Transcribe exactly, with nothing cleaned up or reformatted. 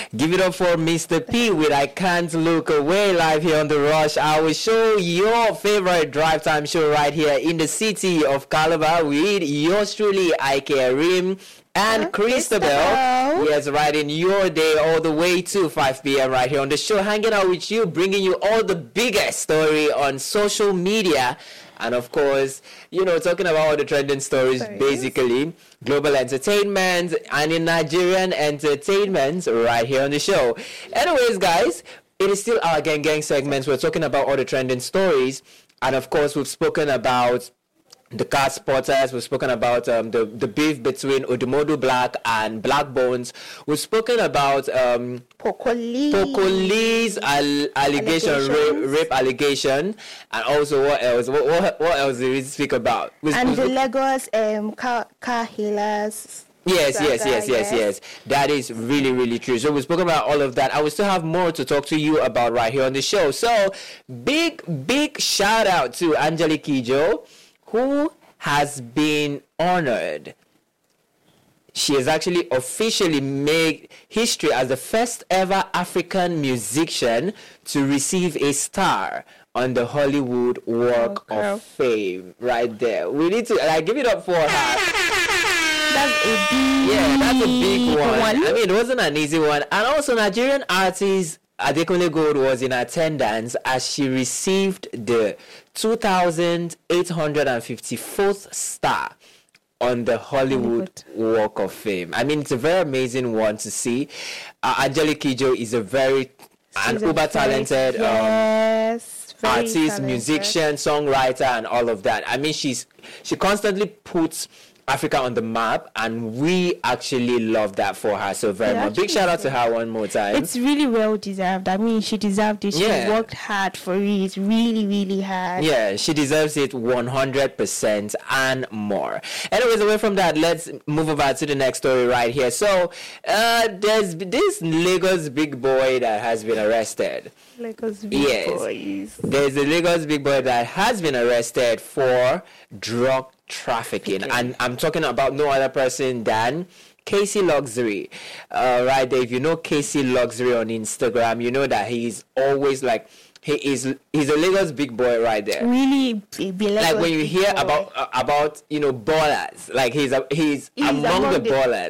Give it up for Mister P with I Can't Look Away, live here on The Rush Hour Show, your favorite drive time show right here in the city of Calabar with yours truly, Ike Rim and uh, Christabel. Yes, right in your day all the way to five p.m. right here on the show, hanging out with you, bringing you all the biggest story on social media. And of course, you know, talking about all the trending stories, Sorry. basically, global entertainment and in Nigerian entertainment right here on the show. Anyways, guys, it is still our Gang Gang segments. We're talking about all the trending stories. And of course, we've spoken about the car spotters. We've spoken about um, the, the beef between Odumodu Black and Black Bones. We've spoken about um, Poco Lee. Poco Lee's al- allegation, rape, rape allegation. And also what else? What, what, what else did we speak about? We, and we, the we, Lagos um, car, car healers. Yes, Saga, yes, yes, yes, yes. That is really, really true. So we've spoken about all of that. I will still have more to talk to you about right here on the show. So big, big shout out to Angelique Kidjo, who has been honored. She has actually officially made history as the first ever African musician to receive a star on the Hollywood Walk oh, of Fame. Right there. We need to like, give it up for her. That's a big Yeah, that's a big one. one. I mean, it wasn't an easy one. And also, Nigerian artist Adekunle Gold was in attendance as she received the two thousand eight hundred fifty-fourth star on the Hollywood, Hollywood Walk of Fame. I mean, it's a very amazing one to see. Uh, Angelique Kidjo is a very an uber talented yes, um, artist, talented. musician, songwriter, and all of that. I mean, she's she constantly puts Africa on the map, and we actually love that for her so very yeah, much. Big shout out to her one more time. It's really well deserved. I mean, she deserved it. She yeah. worked hard for it, really, really hard. Yeah, she deserves it one hundred percent and more. Anyways, away from that, let's move over to the next story right here. So, uh, there's this Lagos big boy that has been arrested. Lagos big yes. boys. There's a Lagos big boy that has been arrested for drug trafficking, okay. and I'm talking about no other person than Casey Luxury. Uh, right there, if you know Casey Luxury on Instagram, you know that he's always like he is he's a Lagos big boy right there. Really, be, be like when you hear boy. about uh, about you know ballers, like he's a, he's, he's among, among the, the ballers.